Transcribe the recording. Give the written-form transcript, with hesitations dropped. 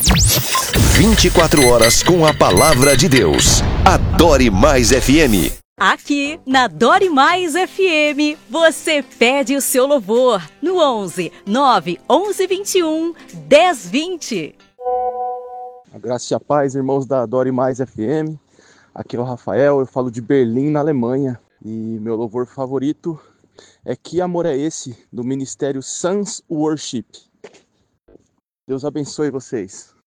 24 horas com a palavra de Deus. Adore Mais FM. Aqui na Adore Mais FM, você pede o seu louvor no 11 9 11 21 10 20. A graça e a paz, irmãos da Adore Mais FM. Aqui é o Rafael, eu falo de Berlim, na Alemanha. E meu louvor favorito é Que Amor é Esse, do Ministério Sons Worship. Deus abençoe vocês.